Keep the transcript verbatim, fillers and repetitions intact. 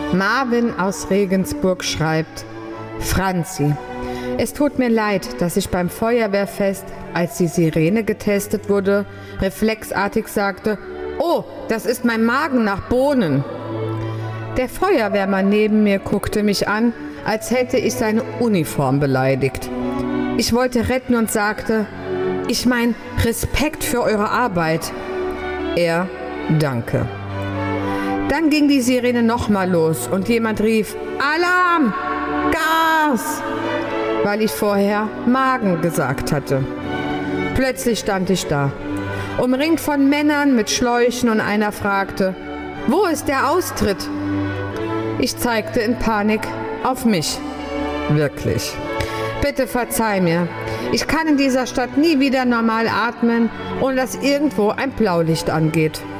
Marvin aus Regensburg schreibt: Franzi, es tut mir leid, dass ich beim Feuerwehrfest, als die Sirene getestet wurde, reflexartig sagte: Oh, das ist mein Magen nach Bohnen. Der Feuerwehrmann neben mir guckte mich an, als hätte ich seine Uniform beleidigt. Ich wollte retten und sagte: Ich meine Respekt für eure Arbeit. Er: Danke. Dann ging die Sirene nochmal los und jemand rief: Alarm! Gas! Weil ich vorher Magen gesagt hatte. Plötzlich stand ich da, umringt von Männern mit Schläuchen, und einer fragte: Wo ist der Austritt? Ich zeigte in Panik auf mich. Wirklich. Bitte verzeih mir. Ich kann in dieser Stadt nie wieder normal atmen, ohne dass irgendwo ein Blaulicht angeht.